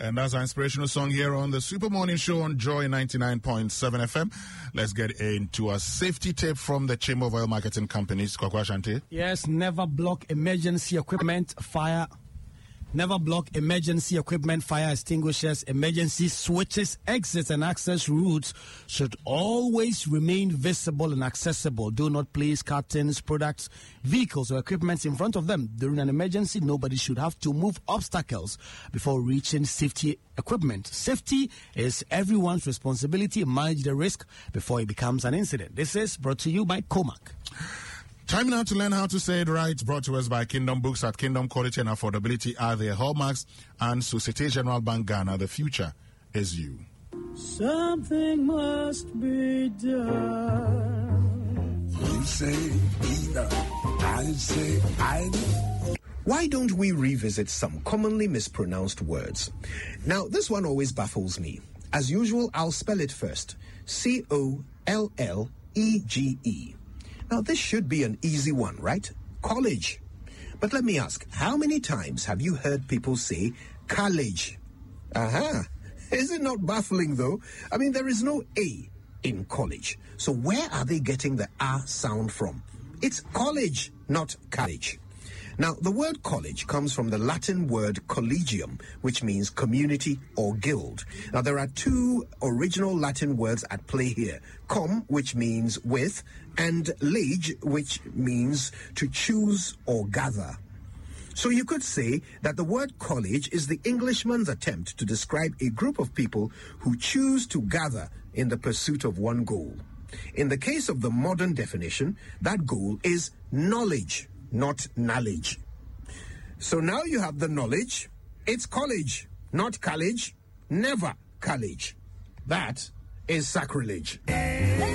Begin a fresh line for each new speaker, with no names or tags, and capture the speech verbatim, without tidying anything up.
And that's our inspirational song here on the Super Morning Show on Joy ninety-nine point seven F M. Let's get into a safety tip from the Chamber of Oil Marketing Companies. Kwakwa Ashanti.
Yes, never block emergency equipment, fire. Never block emergency equipment, fire extinguishers, emergency switches, exits, and access routes should always remain visible and accessible. Do not place curtains, products, vehicles, or equipment in front of them. During an emergency, nobody should have to move obstacles before reaching safety equipment. Safety is everyone's responsibility. Manage the risk before it becomes an incident. This is brought to you by Comac.
Time now to learn how to say it right. Brought to us by Kingdom Books. At Kingdom, quality and affordability are their hallmarks. And Societe Generale Bank Ghana, the future is you.
Something must be done.
You say either, I say either.
Why don't we revisit some commonly mispronounced words? Now, this one always baffles me. As usual, I'll spell it first. C O L L E G E. Now, this should be an easy one, right? College. But let me ask, how many times have you heard people say college? Aha. Is it not baffling, though? I mean, there is no A in college. So where are they getting the R sound from? It's college, not college. Now, the word college comes from the Latin word collegium, which means community or guild. Now, there are two original Latin words at play here. Com, which means with, and lege, which means to choose or gather. So you could say that the word college is the Englishman's attempt to describe a group of people who choose to gather in the pursuit of one goal. In the case of the modern definition, that goal is knowledge, not knowledge. So now you have the knowledge. It's college, not college, never college. That is sacrilege.